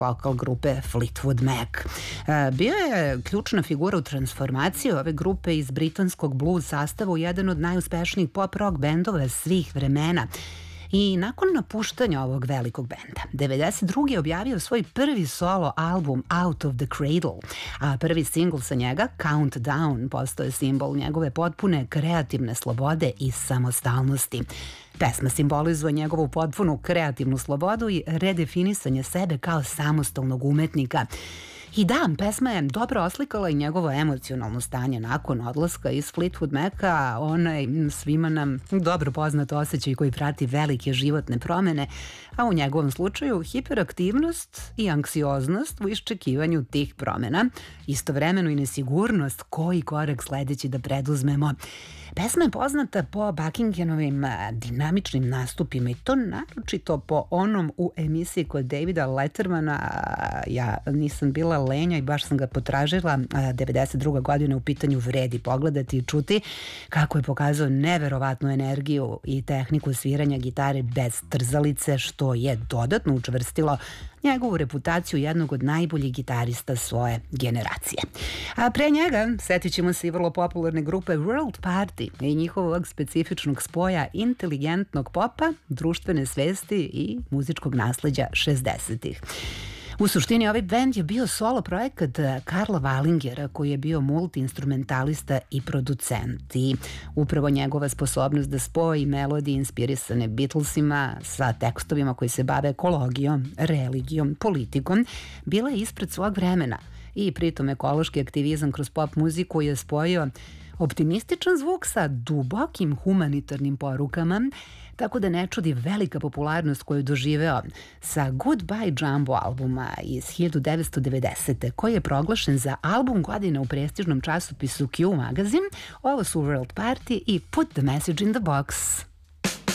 vokal grupe Fleetwood Mac. Bio je ključna figura u transformaciji ove grupe iz britanskog blues sastava u jedan od najuspešnijih pop rock bendova svih vremena. I nakon napuštanja ovog velikog benda, 92. je objavio svoj prvi solo album Out of the Cradle, a prvi singl sa njega, Countdown, postao je simbol njegove potpune kreativne slobode i samostalnosti. Pesma simbolizuje njegovu potpunu kreativnu slobodu i redefinisanje sebe kao samostalnog umetnika. I da, pesma je dobro oslikala i njegovo emocionalno stanje nakon odlaska iz Fleetwood Maca, onaj svima nam dobro poznat osjećaj koji prati velike životne promene, a u njegovom slučaju hiperaktivnost i anksioznost u iščekivanju tih promena, istovremeno i nesigurnost koji korak sledeći da preduzmemo. Pesma je poznata po Buckinghamovim dinamičnim nastupima i to naročito po onom u emisiji kod Davida Lettermana. Ja nisam bila lenja i baš sam ga potražila. 92. godina u pitanju, vredi pogledati i čuti kako je pokazao neverovatnu energiju i tehniku sviranja gitare bez trzalice, što je dodatno učvrstilo njegovu reputaciju jednog od najboljih gitarista svoje generacije. A pre njega setit ćemo se i vrlo popularne grupe World Party i njihovog specifičnog spoja inteligentnog popa, društvene svesti i muzičkog nasleđa 60-ih. U suštini, ovaj band je bio solo projekat Karla Wallingera, koji je bio multi-instrumentalista i producent. I upravo njegova sposobnost da spoji melodije inspirisane Beatlesima sa tekstovima koji se bave ekologijom, religijom, politikom, bila je ispred svog vremena. I pritom ekološki aktivizam kroz pop muziku je spojio optimističan zvuk sa dubokim humanitarnim porukama, tako da ne čudi velika popularnost koju je doživeo sa Goodbye Jumbo albuma iz 1990. koji je proglašen za album godine u prestižnom časopisu Q Magazine. Ovo su World Party i Put the Message in the Box.